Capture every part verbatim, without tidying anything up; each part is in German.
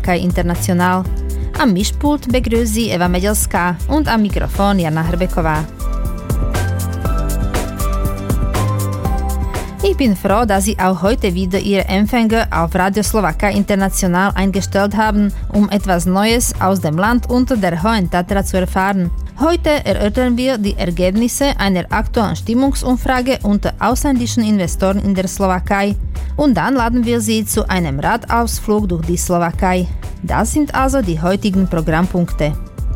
Slowakei International. Am Mischpult begrüßt sie Eva Medelská und am Mikrofon Jana Hrbeková. Ich bin froh, dass Sie auch heute wieder Ihre Empfänger auf Radio Slowakei International eingestellt haben, um etwas Neues aus dem Land unter der Hohen Tatra zu erfahren. Heute erörtern wir die Ergebnisse einer aktuellen Stimmungsumfrage unter ausländischen Investoren in der Slowakei und dann laden wir Sie zu einem Radausflug durch die Slowakei. Das sind also die heutigen Programmpunkte.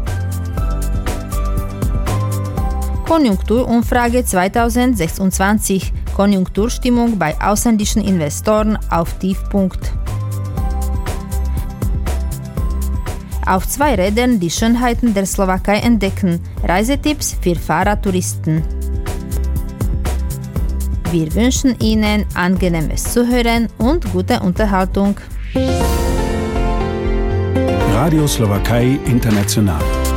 Konjunkturumfrage zweitausendsechsundzwanzig. Konjunkturstimmung bei ausländischen Investoren auf Tiefpunkt. Auf zwei Rädern die Schönheiten der Slowakei entdecken. Reisetipps für Fahrradtouristen. Wir wünschen Ihnen angenehmes Zuhören und gute Unterhaltung. Radio Slowakei International.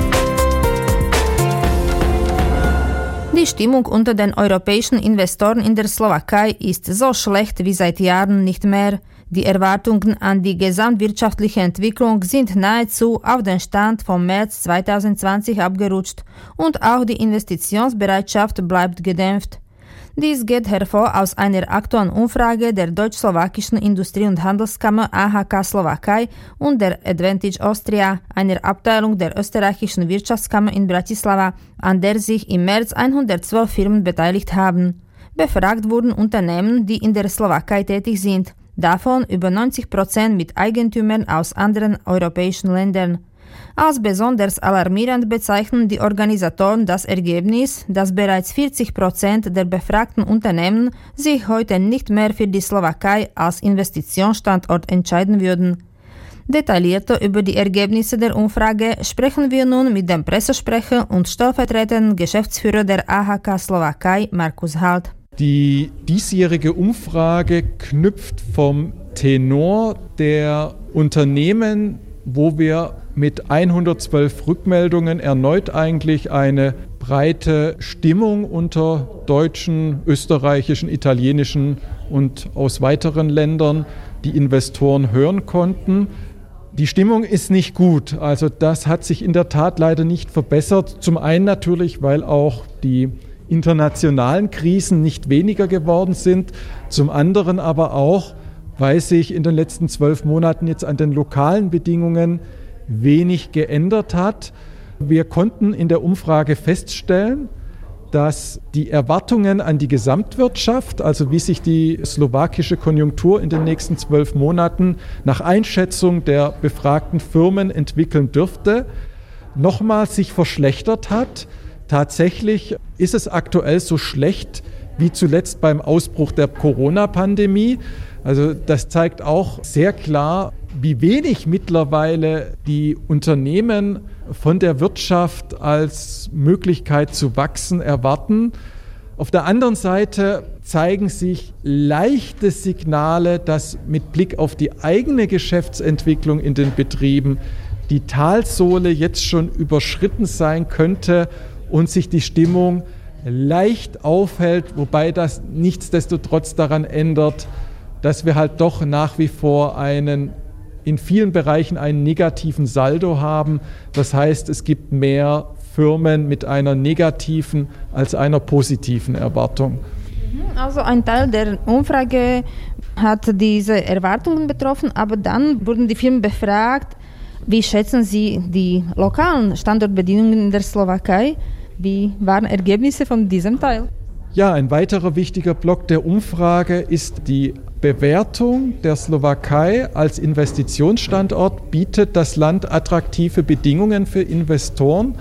Die Stimmung unter den europäischen Investoren in der Slowakei ist so schlecht wie seit Jahren nicht mehr. Die Erwartungen an die gesamtwirtschaftliche Entwicklung sind nahezu auf den Stand vom März zweitausendzwanzig abgerutscht und auch die Investitionsbereitschaft bleibt gedämpft. Dies geht hervor aus einer aktuellen Umfrage der deutsch-slowakischen Industrie- und Handelskammer A H K Slowakei und der Advantage Austria, einer Abteilung der österreichischen Wirtschaftskammer in Bratislava, an der sich im März hundertzwölf Firmen beteiligt haben. Befragt wurden Unternehmen, die in der Slowakei tätig sind, davon über neunzig Prozent mit Eigentümern aus anderen europäischen Ländern. Als besonders alarmierend bezeichnen die Organisatoren das Ergebnis, dass bereits vierzig Prozent der befragten Unternehmen sich heute nicht mehr für die Slowakei als Investitionsstandort entscheiden würden. Detaillierter über die Ergebnisse der Umfrage sprechen wir nun mit dem Pressesprecher und stellvertretenden Geschäftsführer der A H K Slowakei, Markus Halt. Die diesjährige Umfrage knüpft vom Tenor der Unternehmen, wo wir mit hundertzwölf Rückmeldungen erneut eigentlich eine breite Stimmung unter deutschen, österreichischen, italienischen und aus weiteren Ländern die Investoren hören konnten. Die Stimmung ist nicht gut, also das hat sich in der Tat leider nicht verbessert. Zum einen natürlich, weil auch die internationalen Krisen nicht weniger geworden sind, zum anderen aber auch, weil sich in den letzten zwölf Monaten jetzt an den lokalen Bedingungen wenig geändert hat. Wir konnten in der Umfrage feststellen, dass die Erwartungen an die Gesamtwirtschaft, also wie sich die slowakische Konjunktur in den nächsten zwölf Monaten nach Einschätzung der befragten Firmen entwickeln dürfte, nochmals sich verschlechtert hat. Tatsächlich ist es aktuell so schlecht wie zuletzt beim Ausbruch der Corona-Pandemie. Also das zeigt auch sehr klar, wie wenig mittlerweile die Unternehmen von der Wirtschaft als Möglichkeit zu wachsen erwarten. Auf der anderen Seite zeigen sich leichte Signale, dass mit Blick auf die eigene Geschäftsentwicklung in den Betrieben die Talsohle jetzt schon überschritten sein könnte und sich die Stimmung leicht aufhält, wobei das nichtsdestotrotz daran ändert, dass wir halt doch nach wie vor einen, in vielen Bereichen einen negativen Saldo haben. Das heißt, es gibt mehr Firmen mit einer negativen als einer positiven Erwartung. Also ein Teil der Umfrage hat diese Erwartungen betroffen, aber dann wurden die Firmen befragt, wie schätzen sie die lokalen Standortbedingungen in der Slowakei? Wie waren Ergebnisse von diesem Teil? Ja, ein weiterer wichtiger Block der Umfrage ist die Bewertung der Slowakei als Investitionsstandort. Bietet das Land attraktive Bedingungen für Investoren?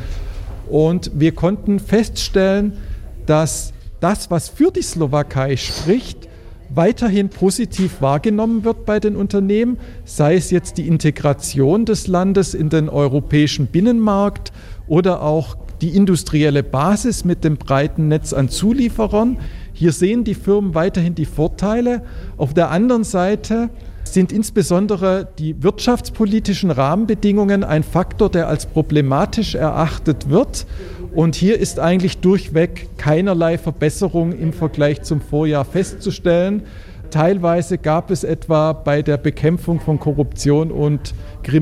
Und wir konnten feststellen, dass das, was für die Slowakei spricht, weiterhin positiv wahrgenommen wird bei den Unternehmen, sei es jetzt die Integration des Landes in den europäischen Binnenmarkt oder auch die industrielle Basis mit dem breiten Netz an Zulieferern. Hier sehen die Firmen weiterhin die Vorteile. Auf der anderen Seite sind insbesondere die wirtschaftspolitischen Rahmenbedingungen ein Faktor, der als problematisch erachtet wird. Und hier ist eigentlich durchweg keinerlei Verbesserung im Vergleich zum Vorjahr festzustellen. Teilweise gab es etwa bei der Bekämpfung von Korruption und